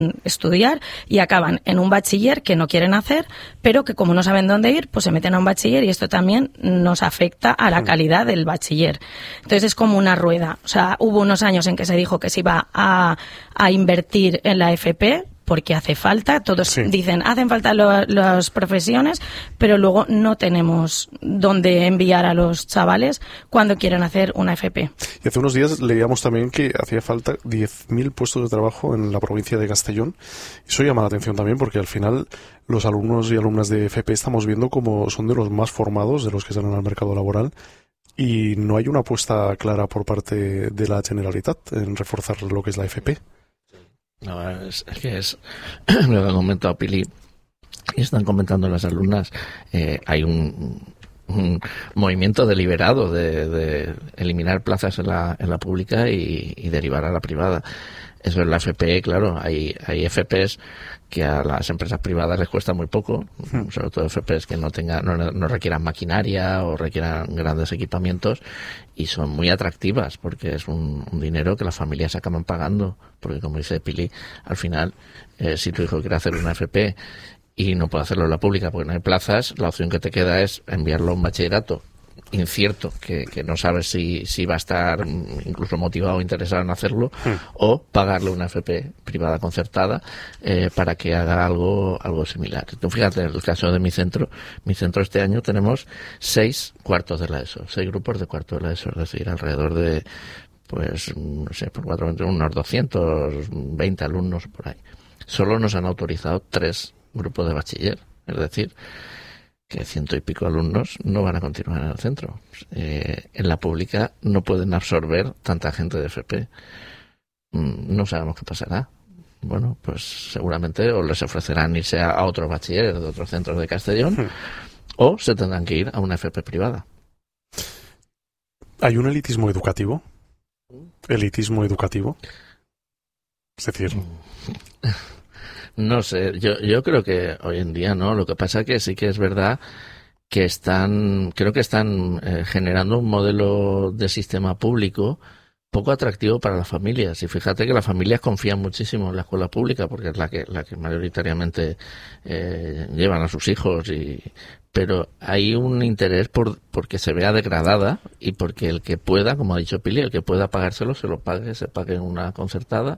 estudiar y acaban en un bachiller que no quieren hacer, pero que como no saben dónde ir, pues se meten a un bachiller y esto también nos afecta a la calidad del bachiller. Entonces es como una rueda. O sea, hubo unos años en que se dijo que se iba a invertir en la FP, porque hace falta, todos dicen, hacen falta las profesiones, pero luego no tenemos dónde enviar a los chavales cuando quieren hacer una FP. Y hace unos días leíamos también que hacía falta 10.000 puestos de trabajo en la provincia de Castellón. Eso llama la atención también porque al final los alumnos y alumnas de FP estamos viendo como son de los más formados, de los que salen al mercado laboral, y no hay una apuesta clara por parte de la Generalitat en reforzar lo que es la FP. No, es que es lo que ha comentado Pili y están comentando las alumnas. Hay un movimiento deliberado de eliminar plazas en la pública y derivar a la privada. Eso es la FP, claro. Hay FPs que a las empresas privadas les cuesta muy poco, sobre todo FPs que no requieran maquinaria o requieran grandes equipamientos, y son muy atractivas porque es un dinero que las familias acaban pagando, porque como dice Pili, al final si tu hijo quiere hacer una FP y no puede hacerlo en la pública porque no hay plazas, la opción que te queda es enviarlo a un bachillerato incierto, que no sabes si va a estar incluso motivado o interesado en hacerlo, o pagarle una FP privada concertada para que haga algo similar. Tú fíjate, en el caso de mi centro este año tenemos 6 cuartos de la ESO, 6 grupos de cuarto de la ESO, es decir, alrededor de, pues, no sé, por 4, unos 220 alumnos por ahí. Solo nos han autorizado 3 grupos de bachiller, es decir, que 100 y pico alumnos no van a continuar en el centro. En la pública no pueden absorber tanta gente de FP. No sabemos qué pasará. Bueno, pues seguramente o les ofrecerán irse a otros bachilleres de otros centros de Castellón, o se tendrán que ir a una FP privada. ¿Hay un elitismo educativo? ¿Elitismo educativo? Es decir... No sé, yo creo que hoy en día no. Lo que pasa es que sí que es verdad que creo que están generando un modelo de sistema público poco atractivo para las familias. Y fíjate que las familias confían muchísimo en la escuela pública porque es la que mayoritariamente llevan a sus hijos, pero hay un interés porque se vea degradada y porque el que pueda, como ha dicho Pili, el que pueda pagárselo se pague en una concertada.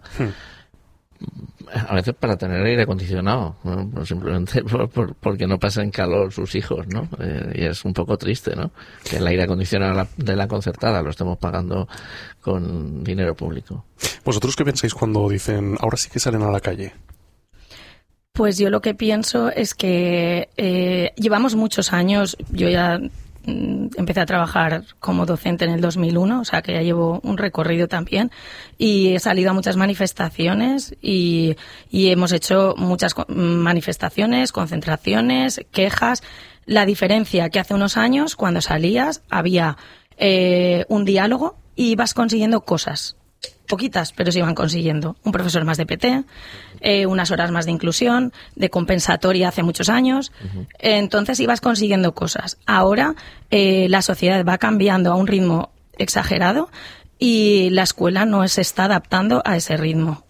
A veces para tener aire acondicionado, ¿no? Pues simplemente porque no pasen calor sus hijos, ¿no? Y es un poco triste, ¿no? Que el aire acondicionado de la concertada lo estemos pagando con dinero público. ¿Vosotros qué pensáis cuando dicen ahora sí que salen a la calle? Pues yo lo que pienso es que llevamos muchos años, yo ya empecé a trabajar como docente en el 2001, o sea que ya llevo un recorrido también, y he salido a muchas manifestaciones y hemos hecho muchas manifestaciones, concentraciones, quejas. La diferencia que hace unos años, cuando salías, había un diálogo y ibas consiguiendo cosas. Poquitas, pero se iban consiguiendo. Un profesor más de PT, unas horas más de inclusión, de compensatoria hace muchos años. Entonces ibas consiguiendo cosas. Ahora la sociedad va cambiando a un ritmo exagerado y la escuela no se está adaptando a ese ritmo.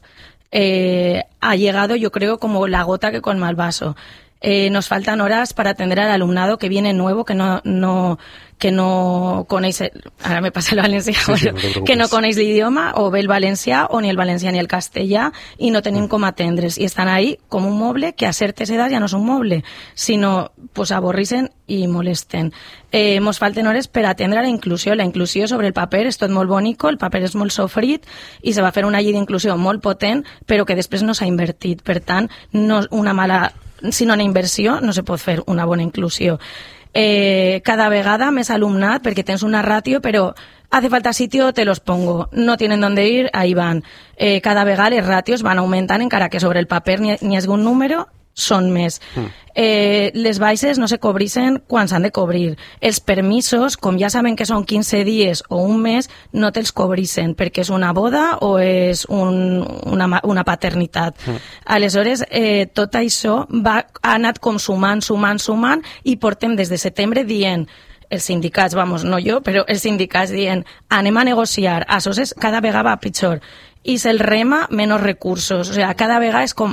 Ha llegado, yo creo, como la gota que colma el vaso. Nos faltan horas para atender al alumnado que viene nuevo, que no coneix, ahora me pasa el valencià, no que no coneix l'idioma, o ve el valencià, o ni el valencià ni el castellà, i no tenim com atendre's. I estan ahí com un moble que a certes edats ja no és un moble, sinó pues avorrisen i molesten. Mos falten hores per atendre la inclusió. La inclusió sobre el paper és tot molt bonico, el paper és molt sofrit i se va fer una llei d'inclusió molt potent, però que després no s'ha invertit. Per tant, no una mala... Si no hi ha inversió, no se pot fer una bona inclusió. Cada vegada més alumnat, perquè tens una ràtio, però hace falta sitio, te los pongo. No tienen dónde ir, ahí van. Cada vegada les ràtios van augmentant, encara que sobre el paper n'hi hagi un número, són més. Les baixes no se cobreixen quan s'han de cobrir. Els permisos, com ja saben que són 15 dies o un mes, no te'ls cobreixen perquè és una boda o és una paternitat. Aleshores, tot això ha anat com sumant i portem des de setembre dient els sindicats, no jo, però els sindicats dient anem a negociar, això és cada vegada va pitjor. i se'l rema, menys recursos. O sea, cada vegada és com